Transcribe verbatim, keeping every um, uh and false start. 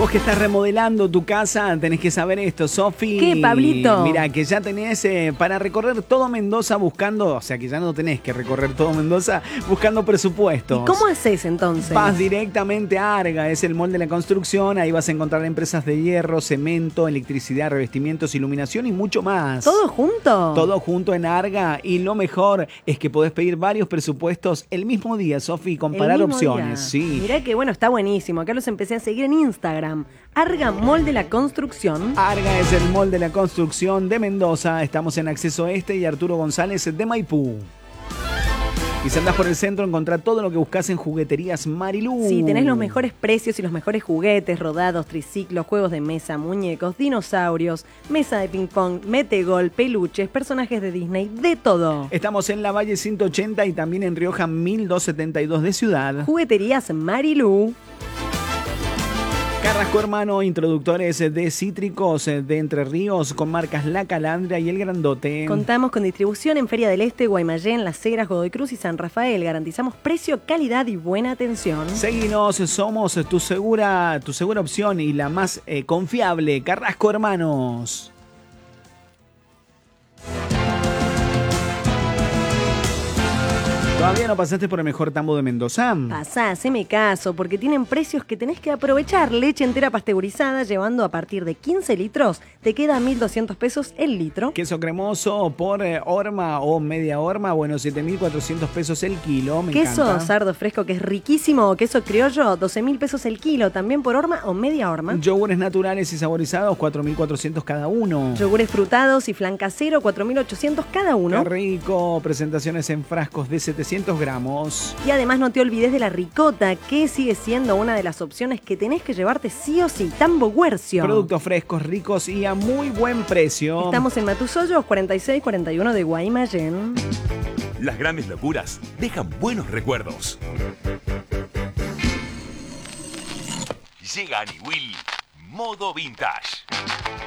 Vos que estás remodelando tu casa, tenés que saber esto, Sofi. ¿Qué, Pablito? Mira, que ya tenés eh, para recorrer todo Mendoza buscando, o sea que ya no tenés que recorrer todo Mendoza buscando presupuestos. ¿Y cómo haces entonces? Vas directamente a Arga, es el mall de la construcción, ahí vas a encontrar empresas de hierro, cemento, electricidad, revestimientos, iluminación y mucho más. ¿Todo junto? Todo junto en Arga, y lo mejor es que podés pedir varios presupuestos el mismo día, Sofi, y comparar opciones. Día. Sí. Mirá que bueno, está buenísimo. Acá los empecé a seguir en Instagram. Arga Mall de la Construcción. Arga es el mall de la construcción de Mendoza. Estamos en Acceso Este y Arturo González de Maipú. Y si andás por el centro, encontrá todo lo que buscas en Jugueterías Marilú. Sí, tenés los mejores precios y los mejores juguetes, rodados, triciclos, juegos de mesa, muñecos, dinosaurios, mesa de ping-pong, metegol, peluches, personajes de Disney, de todo. Estamos en la Valle ciento ochenta y también en Rioja mil doscientos setenta y dos de Ciudad. Jugueterías Marilú. Carrasco Hermano, introductores de cítricos de Entre Ríos con marcas La Calandria y El Grandote. Contamos con distribución en Feria del Este, Guaymallén, Las Heras, Godoy Cruz y San Rafael. Garantizamos precio, calidad y buena atención. Seguinos, somos tu segura, tu segura opción y la más eh, confiable. Carrasco Hermanos. ¿Todavía no pasaste por el mejor tambo de Mendoza? Pasá, haceme caso, porque tienen precios que tenés que aprovechar. Leche entera pasteurizada, llevando a partir de quince litros, te queda mil doscientos pesos el litro. Queso cremoso por eh, horma o media horma, bueno, siete mil cuatrocientos pesos el kilo, me Queso encanta. sardo fresco, que es riquísimo, queso criollo, doce mil pesos el kilo, también por horma o media horma. Yogures naturales y saborizados, cuatro mil cuatrocientos cada uno. Yogures frutados y flan casero, cuatro mil ochocientos cada uno. Qué rico, presentaciones en frascos de setecientos gramos. Y además no te olvides de la ricota, que sigue siendo una de las opciones que tenés que llevarte sí o sí. Tambo Guercio. Productos frescos, ricos y a muy buen precio. Estamos en Matusollos, cuarenta y seis cuarenta y uno de Guaymallén. Las grandes locuras dejan buenos recuerdos. Llega a Niwil Modo Vintage.